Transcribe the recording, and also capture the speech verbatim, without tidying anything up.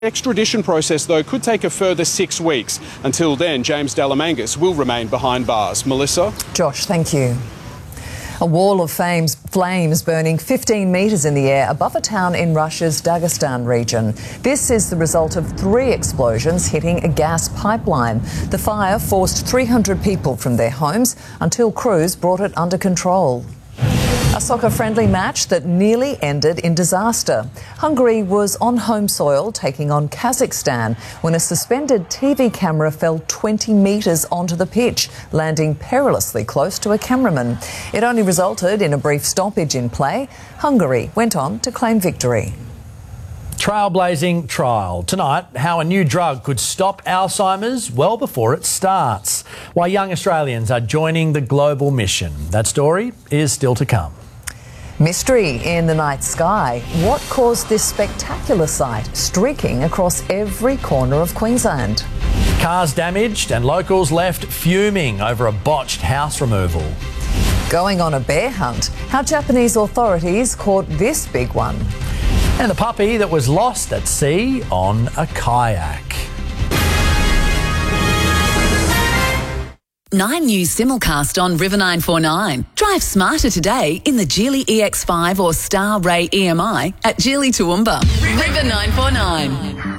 Extradition process, though, could take a further six weeks. Until then, James Delamangas will remain behind bars. Melissa? Josh, thank you. A wall of flames, flames burning fifteen metres in the air above a town in Russia's Dagestan region. This is the result of three explosions hitting a gas pipeline. The fire forced three hundred people from their homes until crews brought it under control. A soccer-friendly match that nearly ended in disaster. Hungary was on home soil taking on Kazakhstan when a suspended T V camera fell twenty metres onto the pitch, landing perilously close to a cameraman. It only resulted in a brief stoppage in play. Hungary went on to claim victory. Trailblazing trial. Tonight, how a new drug could stop Alzheimer's well before it starts. Why young Australians are joining the global mission. That story is still to come. Mystery in the night sky. What caused this spectacular sight streaking across every corner of Queensland? Cars damaged and locals left fuming over a botched house removal. Going on a bear hunt. How Japanese authorities caught this big one. And the puppy that was lost at sea on a kayak. Nine News simulcast on River nine four nine. Drive smarter today in the Geely E X five or Star Ray E M I at Geely Toowoomba. River nine four nine.